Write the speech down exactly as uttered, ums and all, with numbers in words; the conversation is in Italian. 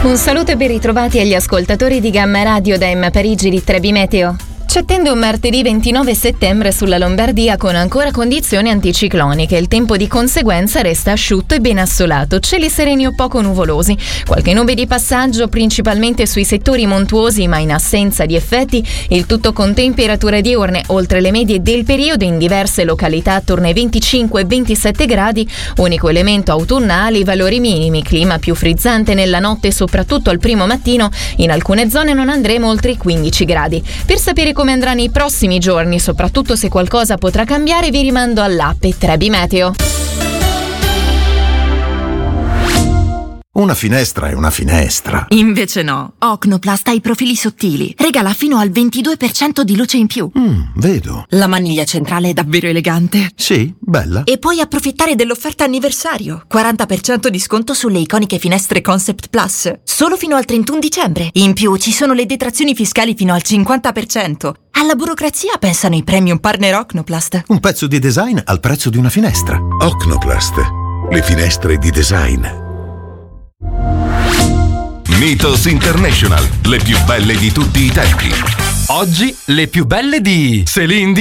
Un saluto e ben ritrovati agli ascoltatori di Gamma Radio da M Parigi di Trebi Meteo. Ci attende un martedì ventinove settembre sulla Lombardia con ancora condizioni anticicloniche. Il tempo di conseguenza resta asciutto e ben assolato, cieli sereni o poco nuvolosi. Qualche nube di passaggio principalmente sui settori montuosi, ma in assenza di effetti, il tutto con temperature diurne oltre le medie del periodo in diverse località attorno ai venticinque e ventisette gradi, unico elemento autunnale i valori minimi, clima più frizzante nella notte soprattutto al primo mattino, in alcune zone non andremo oltre i quindici gradi. Per sapere come andrà nei prossimi giorni, soprattutto se qualcosa potrà cambiare, vi rimando all'app Trebi Meteo. Una finestra è una finestra. Invece no. Ocnoplast ha i profili sottili. Regala fino al ventidue per cento di luce in più. Mm, vedo. La maniglia centrale è davvero elegante. Sì, bella. E puoi approfittare dell'offerta anniversario. quaranta per cento di sconto sulle iconiche finestre Concept Plus. Solo fino al trentuno dicembre. In più ci sono le detrazioni fiscali fino al cinquanta per cento. Alla burocrazia pensano i premium partner Ocnoplast. Un pezzo di design al prezzo di una finestra. Ocnoplast. Le finestre di design. Mythos International, le più belle di tutti i tempi. Oggi le più belle di Celine Dion.